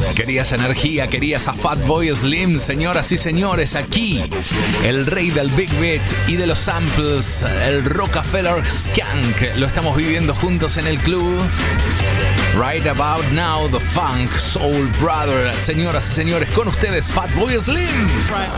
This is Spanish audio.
Querías energía, querías a Fatboy Slim, señoras y señores, aquí el rey del Big Beat y de los samples, el Rockefeller Skank, lo estamos viviendo juntos en el club. Right about now, the Funk Soul Brother, señoras y señores, con ustedes Fatboy Slim.